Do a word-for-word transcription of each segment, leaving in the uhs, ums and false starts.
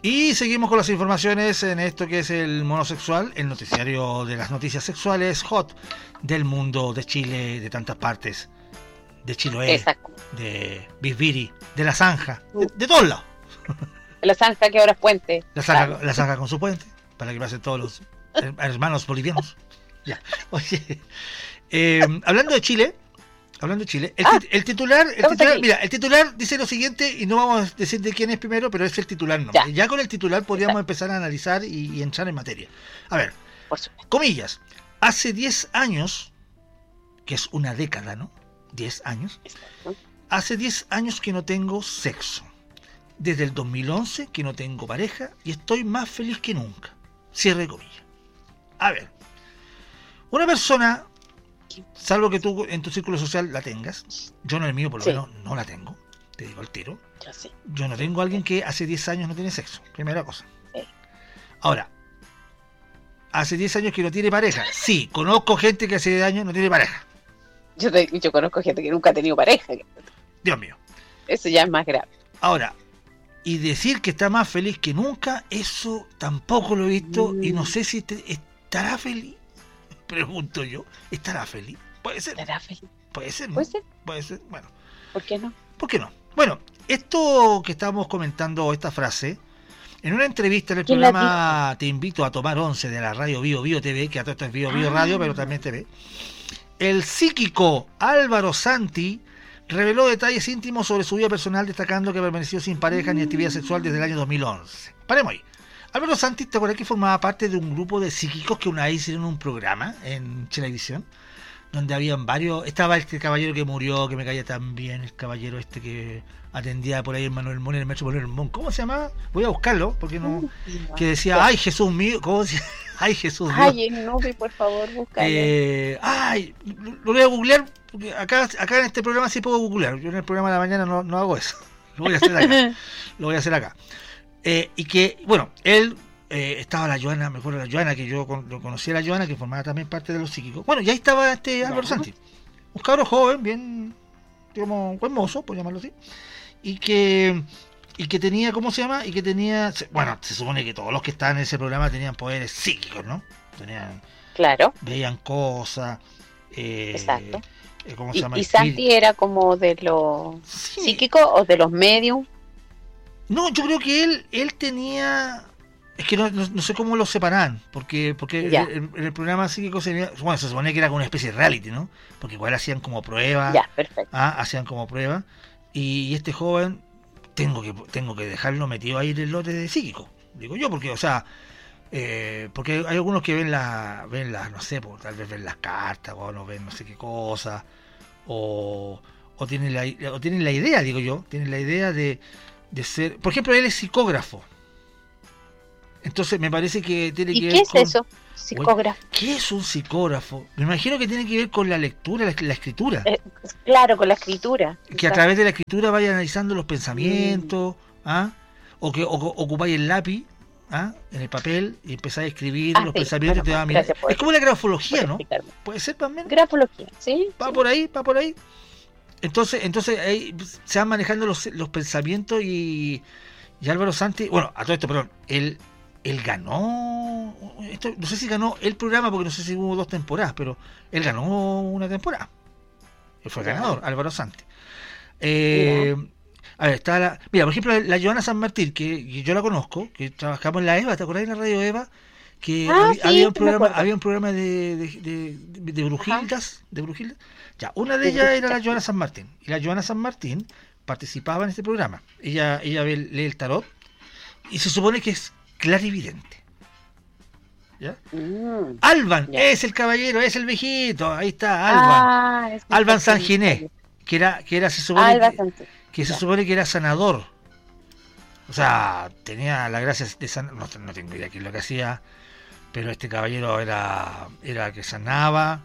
Y seguimos con las informaciones en esto que es el Monosexual, el noticiario de las noticias sexuales hot del mundo, de Chile, de tantas partes, de Chiloé, Exacto. de Bisbiri, de La Zanja, de, de todos lados. La Zanja que ahora es puente. La Zanja, Claro. la Zanja con su puente, para que pasen todos los her- hermanos bolivianos. Ya. Oye, eh, hablando de Chile, hablando de Chile, el, Ah, tit- el titular, el estamos titular, aquí. mira, el titular dice lo siguiente y no vamos a decir de quién es primero, pero es el titular nomás. Ya. Ya con el titular podríamos Exacto. empezar a analizar y, y entrar en materia. A ver, Por supuesto. comillas, hace diez años, que es una década, ¿no? diez años, Exacto. hace diez años que no tengo sexo. Desde el dos mil once que no tengo pareja y estoy más feliz que nunca. Cierre comillas. A ver, una persona, salvo que tú en tu círculo social la tengas, yo en el mío por lo Sí. menos no la tengo, te digo al tiro. Yo sí. Yo no tengo a alguien que hace diez años no tiene sexo, primera cosa. Sí. Ahora, hace diez años que no tiene pareja. Sí, conozco gente que hace diez años no tiene pareja. Yo, te- yo conozco gente que nunca ha tenido pareja. Dios mío. Eso ya es más grave. Ahora, y decir que está más feliz que nunca, eso tampoco lo he visto Mm. y no sé si te- estará feliz. Pregunto yo, ¿estará feliz? Puede ser, ¿Estará feliz? puede ser, ¿no? ¿Puede ser? Puede ser, bueno, ¿Por qué no? ¿por qué no? Bueno, esto que estábamos comentando, esta frase, en una entrevista en el ¿Quién la programa Te invito a tomar once de la radio Bio Bio T V, que a todo esto es Bio Bio Ah. Radio, pero también T V, el psíquico Álvaro Santi reveló detalles íntimos sobre su vida personal, destacando que permaneció sin pareja ni actividad sexual desde el año dos mil once. Paremos ahí. Álvaro Santi, ¿te acuerdas que formaba parte de un grupo de psíquicos que una vez hicieron un programa en Televisión? Donde habían varios... Estaba este caballero que murió, que me caía tan bien, el caballero este que atendía por ahí en Manuel Mon, en el metro Manuel Mon. ¿Cómo se llama? Voy a buscarlo, porque no... Que decía, ay, Jesús mío, ¿cómo decía? Ay, Jesús mío. Ay, el Nubi, por favor, búscalo. Eh, ay, lo, lo voy a googlear, porque acá, acá en este programa sí puedo googlear. Yo en el programa de la mañana no, no hago eso. Lo voy a hacer acá. Lo voy a hacer acá. Eh, y que, bueno, él... Eh, estaba la Joana, me acuerdo la Joana, que yo con, lo conocí a la Joana, que formaba también parte de los psíquicos. Bueno, y ahí estaba este Álvaro Santi, un cabro joven, bien, digamos, buen mozo, por llamarlo así, y que y que tenía, ¿cómo se llama? Y que tenía, se- bueno, se supone que todos los que estaban en ese programa tenían poderes psíquicos, ¿no? Tenían, Claro, veían cosas, eh, exacto. eh, ¿cómo se Y, llama? y Santi era como de los Sí. psíquicos o de los medios. No, yo creo que él, él tenía... Es que no, no, no sé cómo los separaban, porque porque Ya. en, en el programa psíquico se veía- bueno, se supone que era como una especie de reality, ¿no? Porque igual hacían como pruebas, Ya, perfecto. ah, hacían como pruebas, y, y este joven tengo que tengo que dejarlo metido ahí en el lote de psíquico, digo yo, porque, o sea, eh, porque hay algunos que ven la, ven las, no sé, pues, tal vez ven las cartas, o no ven no sé qué cosa, o, o tienen la o tienen la idea, digo yo, tienen la idea de, de ser, por ejemplo, él es psicógrafo. Entonces me parece que tiene que ¿Y ver qué es con... eso? Psicógrafo. ¿Qué es un psicógrafo? Me imagino que tiene que ver con la lectura, la, la escritura. Eh, claro, con la escritura. Que a través de la escritura vaya analizando los pensamientos, ¿ah? O que o, ocupáis el lápiz, ¿ah? En el papel y empezáis a escribir Ah, los sí. pensamientos y Bueno, te va a mirar. gracias por- Es como la grafología, por ¿no? explicarme. Puede ser también. Grafología, ¿sí? Va sí. por ahí, va por ahí. Entonces, entonces ahí se van manejando los, los pensamientos y, y Álvaro Santi, bueno, a todo esto, perdón, él, él ganó, esto, no sé si ganó el programa, porque no sé si hubo dos temporadas, pero él ganó una temporada. Él fue Ya. ganador, Álvaro Santi. Eh, a ver, está la, mira, por ejemplo, la Joana San Martín, que, que yo la conozco, que trabajamos en la EVA, ¿te acordás de la radio EVA? Que Ah, había, sí, había un sí me programa, acuerdo. había un programa de, de, de, de, de brujildas, de brujildas. Ya, una de De ellas era la brujitas. Joana San Martín. Y la Joana San Martín participaba en este programa. Ella, ella ve- lee el tarot y se supone que es clarividente. ¿Ya? Mm. Alban, Ya. es el caballero, es el viejito, ahí está, Alban. Ah, es que Alban sí, San sí, Ginés, sí. que era, que era, se supone Alba que, Santi. que se Ya. supone que era sanador. O sea, tenía la gracia de sanar, no, no tengo idea qué es lo que hacía, pero este caballero era, era el que sanaba.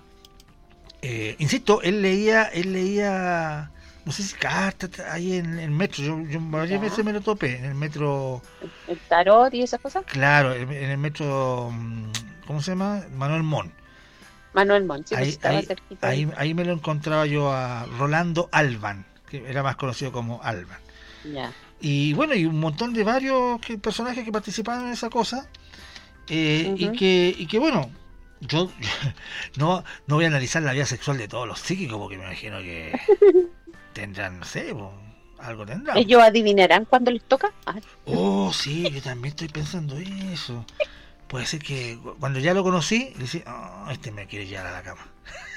Eh, insisto, él leía, él leía, no sé si cartas ahí en el metro, yo, yo varias Ya. veces me lo topé, en el metro, El tarot y esas cosas. claro, en en el metro, mm, ¿cómo se llama? Manuel Mon. Manuel Monchi, pues Ahí, estaba ahí, cerquita. ahí, ahí me lo encontraba yo a Rolando Alban, que era más conocido como Alban. Ya. Y bueno, y un montón de varios que, personajes que participaban en esa cosa. Eh, Ujú. y que y que bueno, yo, yo no, no voy a analizar la vida sexual de todos los psíquicos porque me imagino que tendrán, no sé, po, algo tendrán. ¿Ellos adivinarán cuándo les toca? Ah, Oh, sí, yo también estoy pensando eso. Puede ser que cu- cuando ya lo conocí, le decía, oh, este me quiere llevar a la cama.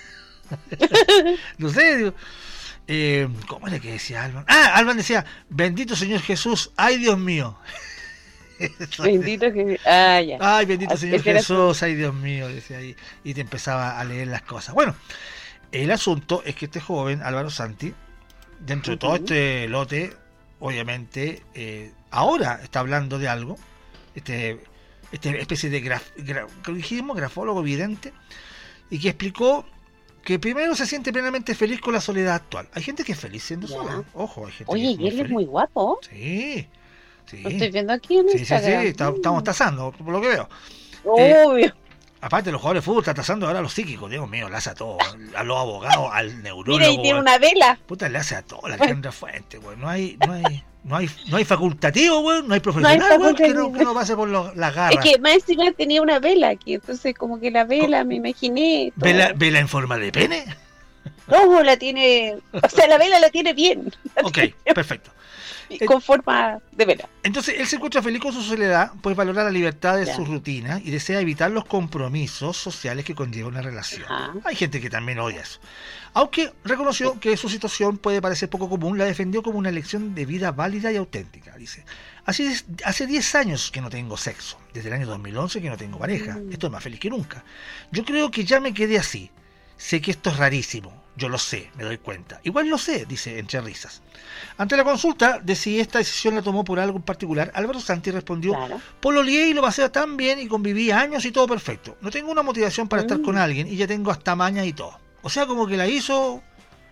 No sé, digo. Eh, ¿Cómo era que decía Alban? Ah, Alban decía, bendito Señor Jesús, ay Dios mío. Eso es. bendito que... Ah, ya. Ay, bendito Así Señor que era su- Jesús, ay Dios mío, decía ahí. Y te empezaba a leer las cosas. Bueno, el asunto es que este joven, Álvaro Santi, dentro de todo Ujú. este lote, obviamente, eh, ahora está hablando de algo, este, este especie de graf, gra- ¿cómo dijimos? Grafólogo vidente, y que explicó que primero se siente plenamente feliz con la soledad actual. Hay gente que es feliz siendo Ya. sola. Ojo, hay gente Oye, que y es él muy es muy feliz. guapo. Sí, sí. Lo estoy viendo aquí en Sí, sí, sí, Instagram. está- estamos tasando, por lo que veo. Obvio. Aparte, los jugadores de fútbol están tasando ahora a los psíquicos, Dios mío, le hace a todos, a los abogados, al neurólogo. Mira, y tiene weón. una vela. Puta, le hace a todo la Alejandra Fuente, güey. No hay, no hay, no hay, no hay facultativo, güey, no hay profesional, güey, que no, facultativo. que no pase por los- las Es garras. que más encima tenía una vela aquí, entonces como que la vela, me imaginé. todo. ¿Vela, vela en forma de pene? No, la tiene, o sea, la vela la tiene bien, Ok, perfecto. con forma de vela. Entonces, él se encuentra feliz con su soledad, pues valora la libertad de Ya. su rutina y desea evitar los compromisos sociales que conlleva una relación. Ajá. Hay gente que también odia eso. Aunque reconoció que su situación puede parecer poco común, la defendió como una elección de vida válida y auténtica. Dice, así es, hace diez años que no tengo sexo, desde el año dos mil once que no tengo pareja, Mm. estoy más feliz que nunca. Yo creo que ya me quedé así. Sé que esto es rarísimo, yo lo sé, me doy cuenta. Igual lo sé, dice entre risas. Ante la consulta de si esta decisión la tomó por algo en particular, Álvaro Santi respondió, Claro. pololeé y lo pasé tan bien y conviví años y todo perfecto. No tengo una motivación para estar Mm. con alguien y ya tengo hasta maña y todo. O sea, como que la hizo...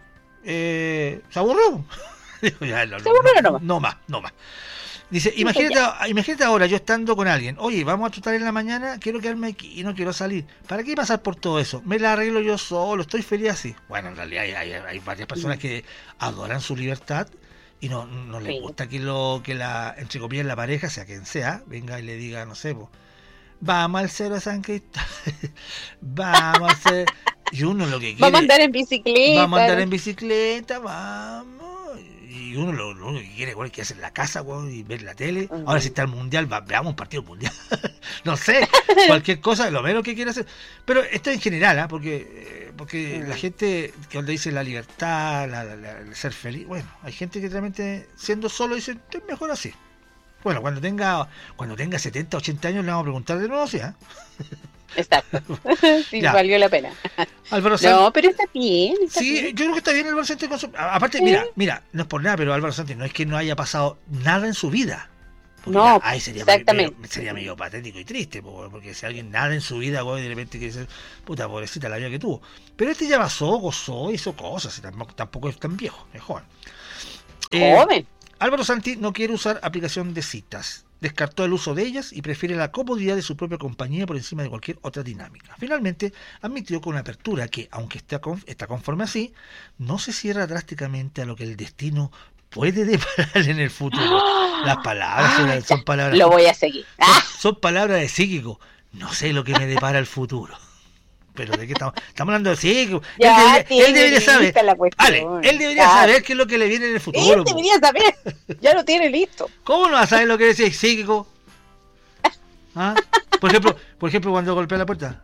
Eh, ¿Se aburrió? Dijo, ya, no, Se aburrió no, nomás. no más, no más. Dice, Dijo, imagínate, imagínate ahora yo estando con alguien, oye, vamos a trotar en la mañana, quiero quedarme aquí y no quiero salir. ¿Para qué pasar por todo eso? Me la arreglo yo solo, estoy feliz así. Bueno, en realidad hay, hay, hay varias personas que adoran su libertad y no, no les Sí. gusta que lo que la, entre comillas, la pareja, sea quien sea, venga y le diga, no sé, po, vamos al Cerro de San Cristóbal, vamos a hacer... Y uno lo que quiere... Vamos a andar en bicicleta. Vamos a andar en bicicleta, vamos. Y uno lo, lo único que quiere, güey, es quedarse en la casa, güey, y ver la tele. Ujú. Ahora si está el mundial, va- veamos un partido mundial. No sé, cualquier cosa, lo menos que quiera hacer. Pero esto en general, ¿ah? Porque, eh, porque Mm. la gente que cuando dice la libertad, la, la- la- el ser feliz, bueno, hay gente que realmente siendo solo dice, es mejor así. Bueno, cuando tenga cuando tenga setenta, ochenta años le vamos a preguntar de nuevo, ¿sí? ¿ah? Exacto. Sí, Ya. valió la pena. Álvaro Sanz- No, pero está bien. Está Sí, bien. yo creo que está bien Álvaro Santi con su... a- Aparte, Sí. mira, mira, no es por nada, pero Álvaro Santi no es que no haya pasado nada en su vida. Porque No, ya, ahí sería exactamente. medio, sería medio patético y triste, po, porque si alguien nada en su vida, güey, de repente quiere ser, puta, pobrecita la vida que tuvo. Pero este ya pasó, gozó, hizo cosas, y tampoco, tampoco es tan viejo, es joven. Eh, Joven. Álvaro Santi no quiere usar aplicación de citas. Descartó el uso de ellas y prefiere la comodidad de su propia compañía por encima de cualquier otra dinámica. Finalmente, admitió con apertura que, aunque está, con- está conforme así, no se cierra drásticamente a lo que el destino puede deparar en el futuro. Las palabras son, Ah, son palabras Lo voy a seguir. son, Ah, son palabras de psíquico. No sé lo que me depara el futuro. Pero de qué estamos, estamos hablando de psíquico. ya él, debería, tiene él debería saber. lista la cuestión. Ale, él debería Ya. saber qué es lo que le viene en el futuro. Él po. debería saber. Ya lo tiene listo. ¿Cómo no va a saber lo que es el psíquico? ¿Ah? Por ejemplo, por ejemplo, cuando golpea la puerta.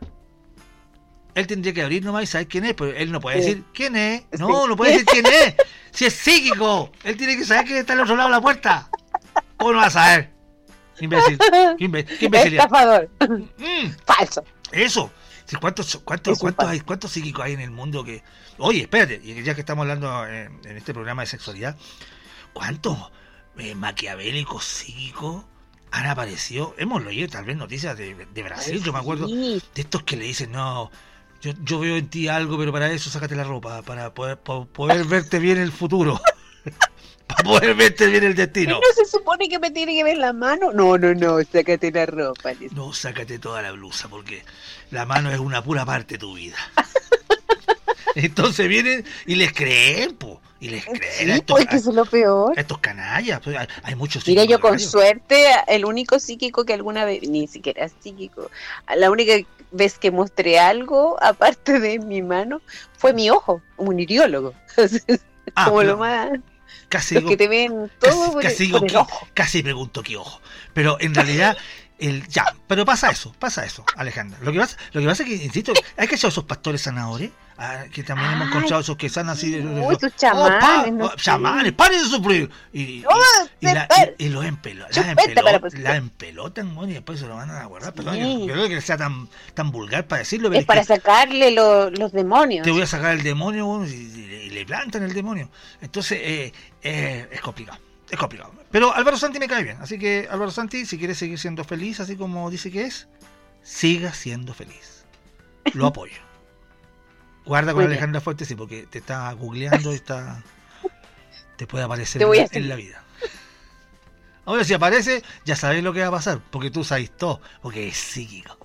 Él tendría que abrir nomás y saber quién es, pero él no puede Sí. decir quién es. No, Sí. no puede decir quién es. Si es psíquico, él tiene que saber quién está al otro lado de la puerta. ¿Cómo no va a saber? Imbécil. Qué, imbe- qué imbecilidad. Estafador. Mm, Falso. eso. Sí, ¿Cuántos, cuántos, Es un cuántos, falso. hay, ¿Cuántos psíquicos hay en el mundo que... Oye, espérate, y ya que estamos hablando en, en este programa de sexualidad, ¿cuántos eh, maquiavélicos psíquicos han aparecido? Hemos leído tal vez noticias de, de Brasil, yo me acuerdo, Sí. de estos que le dicen, no, yo, yo veo en ti algo, pero para eso sácate la ropa, para poder, para poder verte bien el futuro, para poder verte bien el ¿Y destino. no se supone que me tiene que ver la mano? No, no, no, sácate la ropa. dice. No, sácate toda la blusa, porque la mano es una pura parte de tu vida. Entonces vienen y les creen, po. Y les creen Sí, a estos, pues que eso es lo peor. a estos canallas. Pues, hay, hay muchos Mira, yo psíquicos con de radio. suerte, el único psíquico que alguna vez, ni siquiera es psíquico, la única vez que mostré algo, aparte de mi mano, fue mi ojo, un iriólogo. Ah, Como pero lo más, casi los digo, que te ven todo casi, por, casi, el, digo por el que- ojo. casi pregunto qué ojo. Pero en realidad, el, ya, pero pasa eso, pasa eso, Alejandra. Lo que pasa, lo que pasa es que, insisto, hay que esos pastores sanadores, ah, que también hemos Ay, encontrado esos que sanan así. uy, sus oh, chamanes, pa- no oh, sé. chamanes, paren de sufrir. Y, y, ¡Oh, y, la, separ! y, y los empelo- las, Chupeta empelo- para postre. las empelotan, bueno, y después se lo van a guardar. Perdón, Sí. yo, yo creo que sea tan, tan vulgar para decirlo, pero Es para que sacarle lo- los demonios. te voy a sacar el demonio, bueno, y, y- y le plantan el demonio. Entonces, eh, eh, es complicado. Es complicado. Pero Álvaro Santi me cae bien. Así que, Álvaro Santi, si quieres seguir siendo feliz, así como dice que es, siga siendo feliz. Lo apoyo. Guarda con Muy bien. Alejandra Fuerte, sí, porque te está googleando y está. Te puede aparecer Te voy en, a la- seguir. en la vida. Ahora, si aparece, ya sabes lo que va a pasar, porque tú sabes todo, porque es psíquico.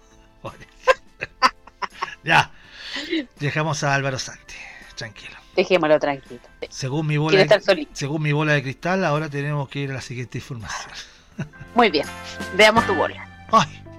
Ya. Dejamos a Álvaro Santi. Tranquilo. Dejémoslo tranquilo. Según mi bola Quiere de, estar solito. según mi bola de cristal, ahora tenemos que ir a la siguiente información. Muy bien. Veamos tu bola. Ay,